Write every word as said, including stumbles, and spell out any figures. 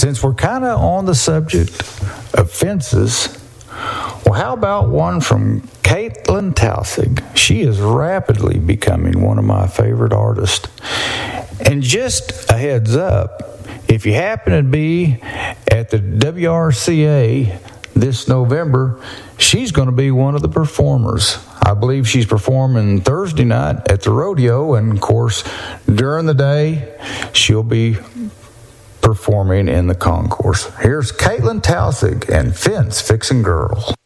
since we're kind of on the subject of fences, well, how about one from Caitlin Tausig? She is rapidly becoming one of my favorite artists. And just a heads up, if you happen to be at the W R C A this November, she's going to be one of the performers. I believe she's performing Thursday night at the rodeo, and of course, during the day, she'll be performing in the concourse. Here's Caitlin Tausig and Fence Fixin' Girl.